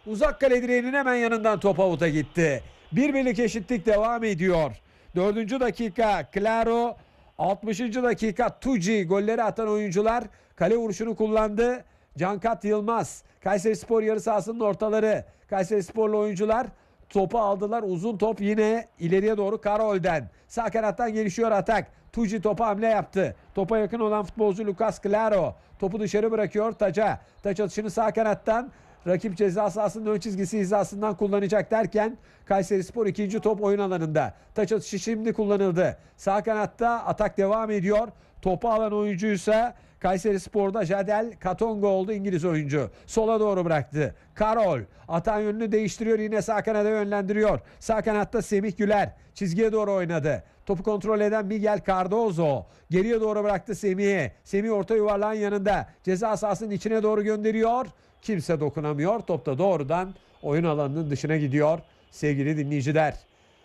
Uzak kale direğinin hemen yanından top avuta gitti. 1-1'lik eşitlik devam ediyor. 4. dakika Claro, 60. dakika Tuci, golleri atan oyuncular kale vuruşunu kullandı. Cankat Yılmaz, Kayserispor yarı sahasının ortaları. Kayserisporlu oyuncular topu aldılar. Uzun top yine ileriye doğru Karol'den. Sağ kanattan gelişiyor atak. Tuci topa hamle yaptı. Topa yakın olan futbolcu Lucas Claro. Topu dışarı bırakıyor Taç'a. Taç atışını sağ kanattan rakip ceza sahasının ön çizgisi hizasından kullanacak derken Kayserispor ikinci top oyun alanında. Taç atışı şimdi kullanıldı. Sağ kanatta atak devam ediyor. Topu alan oyuncuysa Kayserispor'da Jadel Katongo oldu, İngiliz oyuncu. Sola doğru bıraktı. Karol atağın yönünü değiştiriyor, yine sağ kanada yönlendiriyor. Sağ kanatta Semih Güler çizgiye doğru oynadı. Topu kontrol eden Miguel Cardozo geriye doğru bıraktı Semih'e. Semih orta yuvarlağın yanında. Ceza sahasının içine doğru gönderiyor. Kimse dokunamıyor. Top da doğrudan oyun alanının dışına gidiyor sevgili dinleyiciler.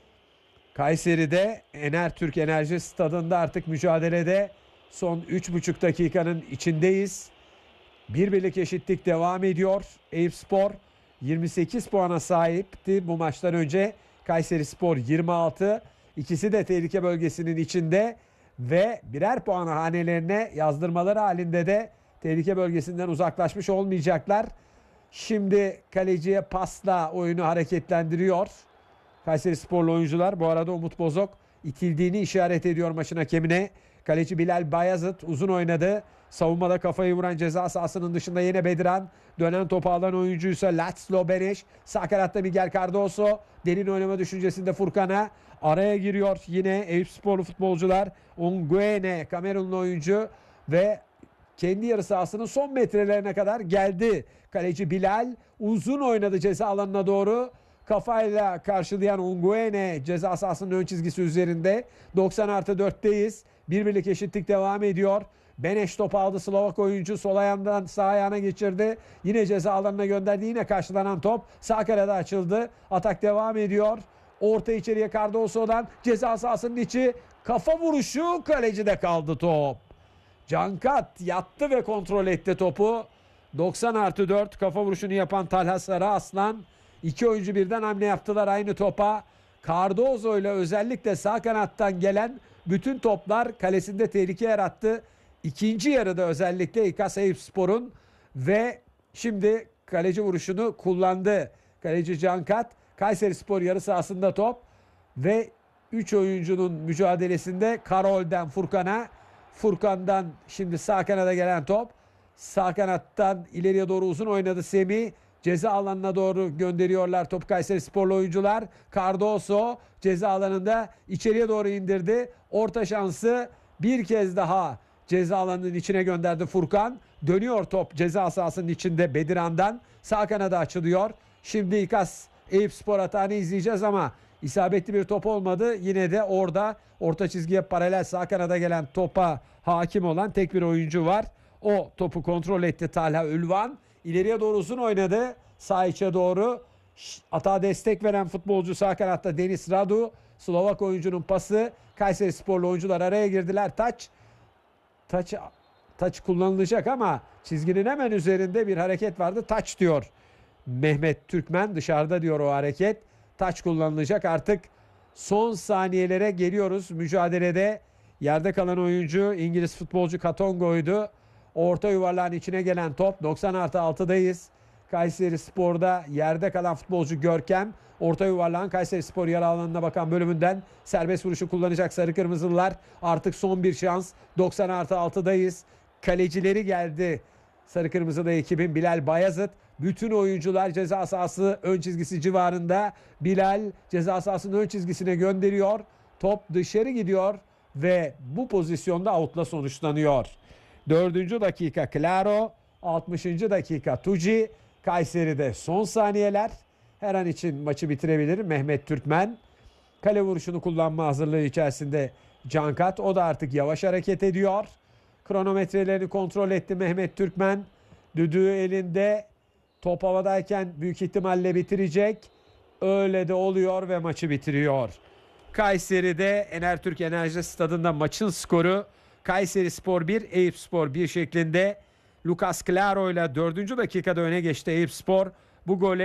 Kayseri'de Enertürk Enerji Stadında artık mücadelede son 3,5 dakikanın içindeyiz. 1-1'lik eşitlik devam ediyor. Eyüpspor 28 puana sahipti bu maçtan önce. Kayserispor 26. İkisi de tehlike bölgesinin içinde ve birer puan hanelerine yazdırmaları halinde de tehlike bölgesinden uzaklaşmış olmayacaklar. Şimdi kaleciye pasla oyunu hareketlendiriyor Kayserisporlu oyuncular. Bu arada Umut Bozok itildiğini işaret ediyor maçın hakemine. Kaleci Bilal Bayazıt uzun oynadı. Savunmada kafayı vuran ceza sahasının dışında yine Bediran. Dönen topu alan oyuncuysa László Benes. Sağ kanatta Miguel Cardoso. Derin oynama düşüncesinde Furkan'a. Araya giriyor yine Eyüpsporlu futbolcular. Onguene Kamerunlu oyuncu ve kendi yarı sahasının son metrelerine kadar geldi. Kaleci Bilal uzun oynadı ceza alanına doğru. Kafayla karşılayan Onguene ceza sahasının ön çizgisi üzerinde. 90+4'teyiz. 1-1'lik eşitlik devam ediyor. Beneş topu aldı, Slovak oyuncu sol ayağından sağ ayağına geçirdi. Yine ceza alanına gönderdi. Yine karşılanan top sağ kalede açıldı. Atak devam ediyor. Orta içeriye Cardoso'dan ceza sahasının içi, kafa vuruşu, kalecide kaldı top. Cankat yattı ve kontrol etti topu. 90+4 kafa vuruşunu yapan Talha Sarıaslan. İki oyuncu birden hamle yaptılar aynı topa. Cardozo ile özellikle sağ kanattan gelen bütün toplar kalesinde tehlike yarattı. İkinci yarıda özellikle İKAS Eyüpspor'un ve şimdi kaleci vuruşunu kullandı. Kaleci Cankat. Kayserispor yarı sahasında top ve 3 oyuncunun mücadelesinde Karol'den Furkan'a. Furkan'dan şimdi sağ kanada gelen top. Sağ kanattan ileriye doğru uzun oynadı Semih. Ceza alanına doğru gönderiyorlar topu Kayserisporlu oyuncular. Cardoso ceza alanında içeriye doğru indirdi. Orta şansı bir kez daha ceza alanının içine gönderdi Furkan. Dönüyor top ceza sahasının içinde Bediran'dan. Sağ kanada açılıyor. Şimdi İKAS Eyüpspor atağını izleyeceğiz ama isabetli bir top olmadı. Yine de orada orta çizgiye paralel sağ kanada gelen topa hakim olan tek bir oyuncu var. O topu kontrol etti Talha Ülvan. İleriye doğru uzun oynadı. Sağ içe doğru atağa destek veren futbolcu sağ kanatta Deniz Radu. Slovak oyuncunun pası. Kayserisporlu oyuncular araya girdiler. Taç kullanılacak ama çizginin hemen üzerinde bir hareket vardı. Taç diyor Mehmet Türkmen, dışarıda diyor o hareket. Taç kullanılacak. Artık son saniyelere geliyoruz mücadelede. Yerde kalan oyuncu İngiliz futbolcu Katongo'ydu. Orta yuvarlağın içine gelen top. 90+6'dayız. Kayserispor'da yerde kalan futbolcu Görkem. Orta yuvarlağın Kayserispor yarı alanına bakan bölümünden serbest vuruşu kullanacak sarı kırmızılılar. Artık son bir şans. 90+6'dayız. Kalecileri geldi. Sarı kırmızılı ekibin Bilal Bayazıt. Bütün oyuncular ceza sahası ön çizgisi civarında. Bilal ceza sahasının ön çizgisine gönderiyor. Top dışarı gidiyor ve bu pozisyonda out'la sonuçlanıyor. 4. dakika Claro, 60. dakika Tuci. Kayseri'de son saniyeler. Her an için maçı bitirebilir Mehmet Türkmen. Kale vuruşunu kullanma hazırlığı içerisinde Cankat. O da artık yavaş hareket ediyor. Kronometrelerini kontrol etti Mehmet Türkmen. Düdüğü elinde. Top havadayken büyük ihtimalle bitirecek. Öyle de oluyor ve maçı bitiriyor. Kayseri'de Enertürk Enerji Stadında maçın skoru Kayserispor 1, Eyüpspor 1 şeklinde. Lucas Claro ile 4. dakikada öne geçti Eyüpspor. Bu gole